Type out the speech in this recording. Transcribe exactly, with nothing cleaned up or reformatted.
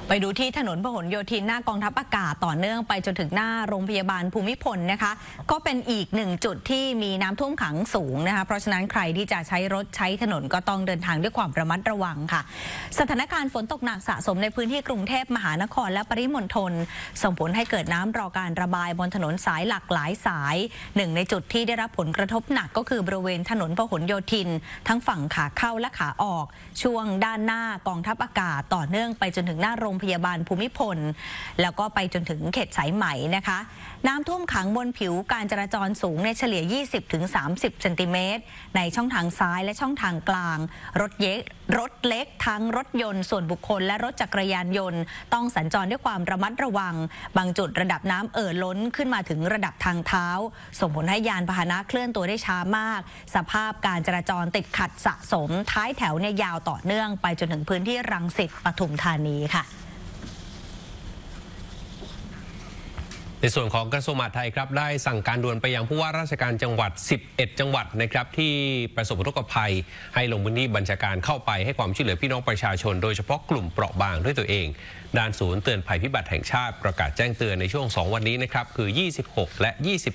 ไปดูที่ถนนพหลโยธินหน้ากองทัพอากาศต่อเนื่องไปจนถึงหน้าโรงพยาบาลภูมิพลนะคะก็เป็นอีกหนึ่งจุดที่มีน้ำท่วมขังสูงนะคะเพราะฉะนั้นใครที่จะใช้รถใช้ถนนก็ต้องเดินทางด้วยความระมัดระวังค่ะสถานการณ์ฝนตกหนักสะสมในพื้นที่กรุงเทพมหานครและปริมณฑลส่งผลให้เกิดน้ำรอการระบายบนถนนสายหลากหลายสายหนึ่งในจุดที่ได้รับผลกระทบหนักก็คือบริเวณถนนพหลโยธินทั้งฝั่งขาเข้าและขาออกช่วงด้านหน้ากองทัพอากาศต่อเนื่องไปจนถึงหน้าโรงพยาบาลภูมิพลแล้วก็ไปจนถึงเขตสายไหมนะคะน้ำท่วมขังบนผิวการจราจรสูงในเฉลี่ย ยี่สิบถึงสามสิบ เซนติเมตรในช่องทางซ้ายและช่องทางกลางรถเยรถเล็กทั้งรถยนต์ส่วนบุคคลและรถจักรยานยนต์ต้องสัญจรด้วยความระมัดระวังบางจุดระดับน้ำเอ่อล้นขึ้นมาถึงระดับทางเท้าส่งผลให้ยานพาหนะเคลื่อนตัวได้ช้ามากสภาพการจราจรติดขัดสะสมท้ายแถวเนี่ยยาวต่อเนื่องไปจนถึงพื้นที่รังสิตปทุมธานีค่ะในส่วนของกระทรวงมหาดไทยครับได้สั่งการด่วนไปยังผู้ว่าราชการจังหวัดสิบเอ็ดจังหวัดนะครับที่ประสบอุทกภัยให้ลงพื้นที่บัญชาการเข้าไปให้ความช่วยเหลือพี่น้องประชาชนโดยเฉพาะกลุ่มเปราะบางด้วยตัวเองด้านศูนย์เตือนภัยพิบัติแห่งชาติประกาศแจ้งเตือนในช่วงสองวันนี้นะครับคือยี่สิบหกและยี่สิบ